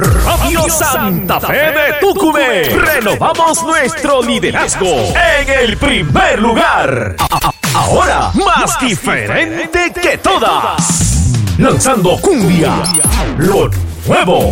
Radio Santa Fe de Tucumán. Renovamos nuestro liderazgo en el primer lugar. Ahora más diferente que todas. Lanzando cumbia, lo nuevo.